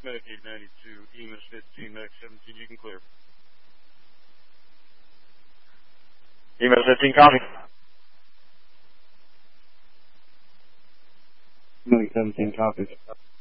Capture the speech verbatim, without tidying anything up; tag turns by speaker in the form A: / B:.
A: Medicaid ninety-two, E M S fifteen, Medic seventeen, you can clear.
B: E M S fifteen, copy.
C: Medic seventeen, copy.